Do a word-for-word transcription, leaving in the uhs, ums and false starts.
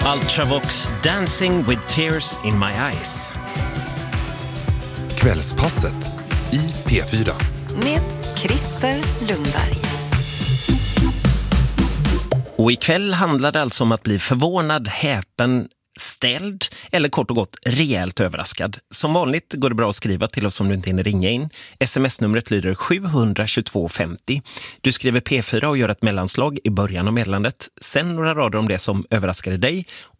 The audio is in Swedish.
Ultravox, Dancing with Tears in My Eyes. Kvällspasset i P fyra. Med Christer Lundberg. Och ikväll handlar det alltså om att bli förvånad, häpen, ställd eller kort och gott rejält överraskad. Som vanligt går det bra att skriva till oss om du inte hinner ringa in. Sms-numret lyder sju två två femtio. Du skriver P fyra och gör ett mellanslag i början av meddelandet. Sen några rader om det som överraskade dig